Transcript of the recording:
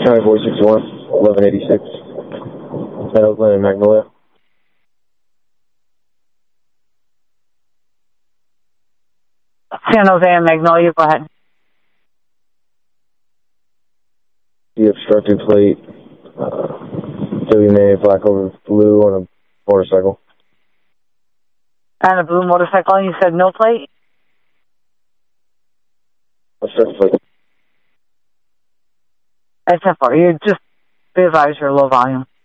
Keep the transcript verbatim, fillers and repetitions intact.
County four sixty-one, eleven eighty-six. At Oakland and Magnolia. San Jose and Magnolia, go ahead. The obstructed plate. Uh, W May black over blue on a motorcycle. On a blue motorcycle, and you said no plate? Obstructed plate. That's not far. You just be advised you're low volume.